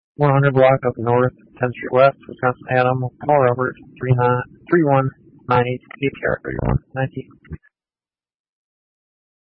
100 block of North 10th Street West, Wisconsin. Adam, Paul Roberts, 3198, KTR 31, 19.